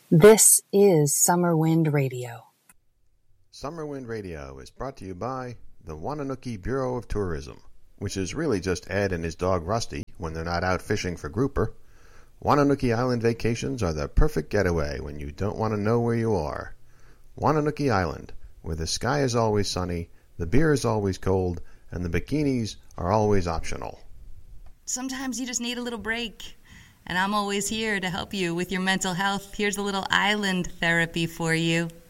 This is Summer Wind Radio. Summer Wind Radio is brought to you by the Wananoki Bureau of Tourism, which is really just Ed and his dog Rusty when they're not out fishing for grouper. Wananoki Island vacations are the perfect getaway when you don't want to know where you are. Wananoki Island, where the sky is always sunny, the beer is always cold, and the bikinis are always optional. Sometimes you just need a little break, and I'm always here to help you with your mental health. Here's a little island therapy for you.